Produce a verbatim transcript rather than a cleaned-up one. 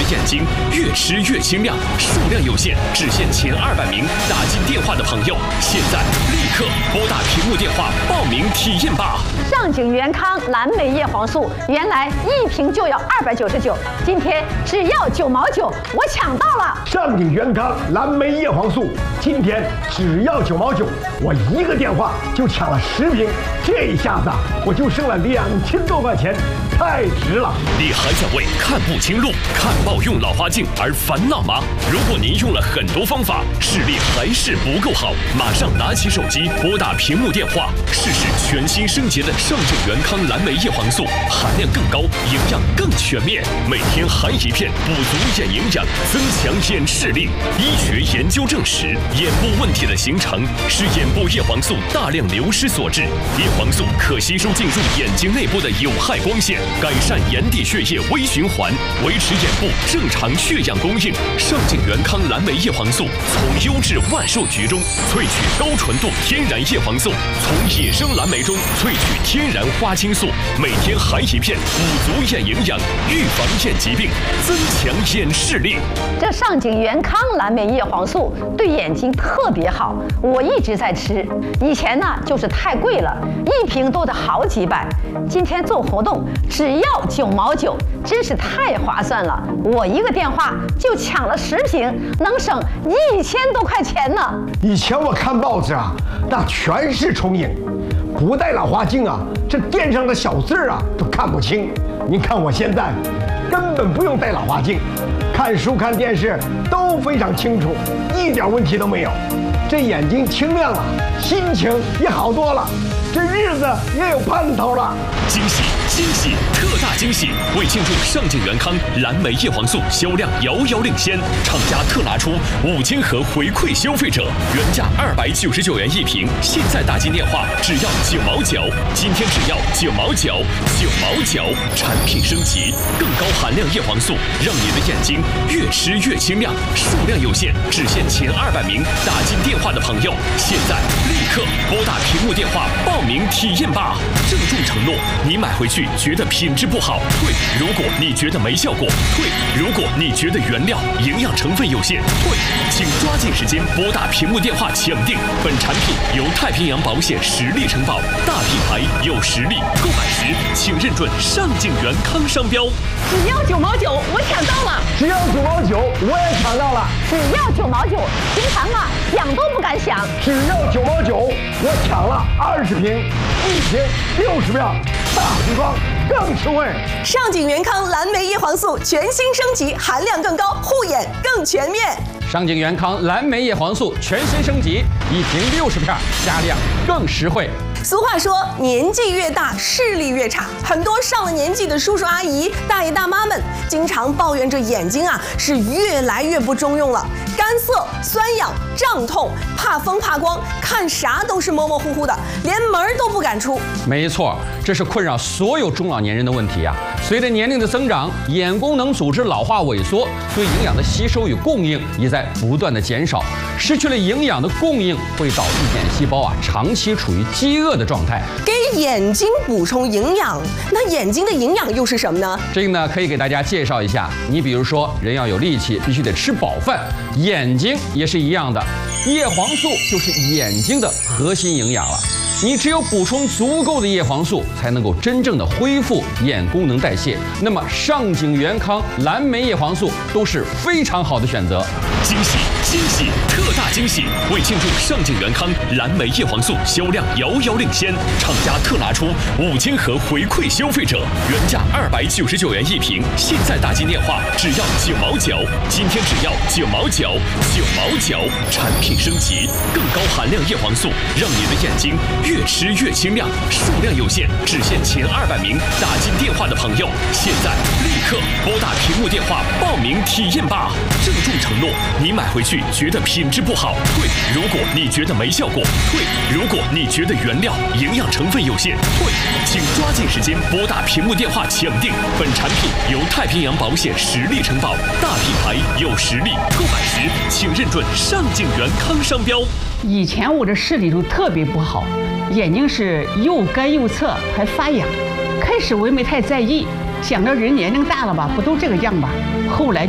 眼睛越吃越清亮，数量有限，只限前二百名打进电话的朋友，现在立刻拨打屏幕电话报名体验吧。 上景元康蓝莓叶黄素原来一瓶就要二百九十九，今天只要九毛九，我抢到了。 上景元康蓝莓叶黄素今天只要九毛九，我一个电话就抢了十瓶，这一下子我就剩了两千多块钱，太值了。 你还在为看不清路、看报用老花镜而烦恼吗？如果您用了很多方法，视力还是不够好，马上拿起手机拨打屏幕电话，试试全新升级的上景元康蓝莓叶黄素，含量更高，营养更全面，每天含一片，补足眼营养，增强眼视力。医学研究证实，眼部问题的形成是眼部叶黄素大量流失所致。叶黄素可吸收进入眼睛内部的有害光线，改善眼底血液微循环，维持眼部正常血氧供应。上景元康蓝莓叶黄素从优质万寿菊中萃取高纯度天然叶黄素，从野生蓝莓中萃取天然花青素，每天含一片，补足眼营养，预防眼疾病，增强眼视力。 这上景元康蓝莓叶黄素对眼睛特别好，我一直在吃。以前呢就是太贵了，一瓶都得好几百。今天做活动只要九毛九，真是太划算了。我一个电话就抢了十瓶，能省一千多块钱呢。 以前我看报纸啊，那全是重影，不戴老花镜啊，这电上的小字啊都看不清。您看我现在根本不用戴老花镜，看书看电视都非常清楚，一点问题都没有。这眼睛清亮了，心情也好多了，这日子也有盼头了。 惊喜惊喜特大惊喜！为庆祝上景元康蓝莓叶黄素销量遥遥领先，厂家特拿出五千盒回馈消费者，原价二百九十九元一瓶，现在打进电话只要九毛九，今天只要九毛九，九毛九，产品升级，更高含量叶黄素，让你的眼睛越吃越清亮。数量有限，只限前二百名打进电话的朋友，现在立刻拨打屏幕电话报名体验吧。郑重承诺，你买回去觉得品质不好，退；如果你觉得没效果，退；如果你觉得原料营养成分有限，退。请抓紧时间拨打屏幕电话抢定。本产品由太平洋保险实力承保，大品牌有实力，购买时请认准上景元康商标。 只要九毛九，我抢到了。 只要九毛九，我也抢到了。 只要九毛九，平常啊想都不敢想。 只要九毛九，我抢了二十瓶，一瓶六十票，大瓶装更实惠。 上景元康蓝莓叶黄素全新升级，含量更高，护眼更全面。 上景元康蓝莓叶黄素全新升级，一瓶六十片，加量更实惠。 俗话说，年纪越大，视力越差。很多上了年纪的叔叔阿姨、大爷大妈们，经常抱怨着眼睛啊是越来越不中用了，干涩、酸痒、胀痛，怕风怕光，看啥都是模模糊糊的，连门都不敢出。 没错，这是困扰所有中老年人的问题啊。随着年龄的增长，眼功能组织老化萎缩，对营养的吸收与供应也在不断的减少。失去了营养的供应，会导致眼细胞啊长期处于饥饿的状态。 给眼睛补充营养，那眼睛的营养又是什么呢？ 这个呢，可以给大家介绍一下。你比如说，人要有力气，必须得吃饱饭，眼睛也是一样的。叶黄素就是眼睛的核心营养了。你只有补充足够的叶黄素，才能够真正的恢复眼功能代谢。那么上景元康蓝莓叶黄素都是非常好的选择。 惊喜惊喜特大惊喜！为庆祝上景元康蓝莓叶黄素销量遥遥领先，厂家特拿出五千盒回馈消费者，原价二百九十九元一瓶，现在打进电话只要九毛九，今天只要九毛九，九毛九，产品升级，更高含量叶黄素，让你的眼睛越吃越清亮。数量有限，只限前二百名打进电话的朋友，现在立刻拨打屏幕电话报名体验吧。郑重承诺，你买回去觉得品质不好，退；如果你觉得没效果，退；如果你觉得原料营养成分有限，退。请抓紧时间拨打屏幕电话抢定。本产品由太平洋保险实力承保，大品牌有实力，购买时请认准上景元康商标。 以前我的视力就特别不好，眼睛是又干又涩，还发痒。开始我也没太在意，想着人年龄大了吧，不都这个样吧。后来